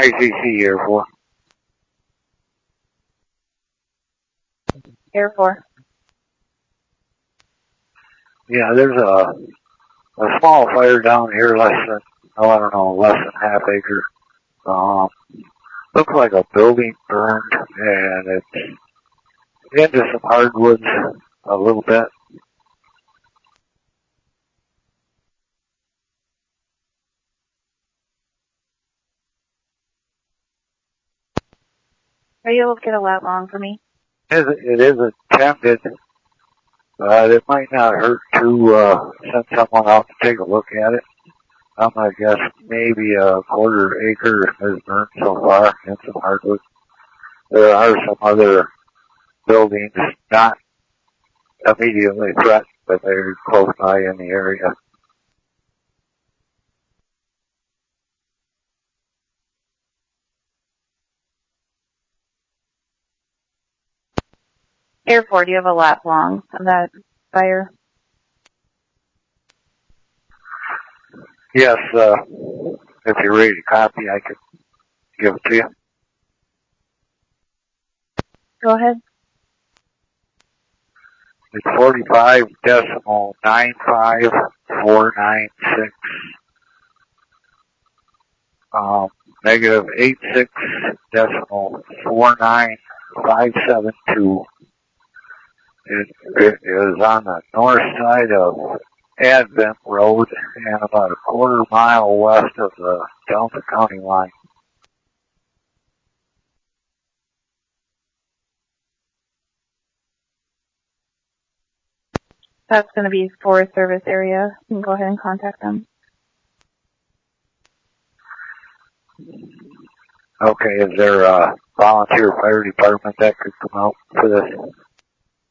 ICC Air Force. Air Force. Yeah, there's a small fire down here, less than half acre. Looks like a building burned, and it's into some hardwoods a little bit. Are you able to get a lat long for me? It is attempted. It might not hurt to send someone out to take a look at it. I'm gonna guess maybe a quarter acre has burned so far in some hardwood. There are some other buildings not immediately threatened, but they're close by in the area. Air Force, do you have a lat long of that fire? Yes, if you're ready to copy, I could give it to you. Go ahead. It's 45.95496. Negative 86.49572. It is on the north side of Advent Road and about a quarter mile west of the Delta County line. That's going to be Forest Service area. You can go ahead and contact them. Okay, is there a volunteer fire department that could come out for this?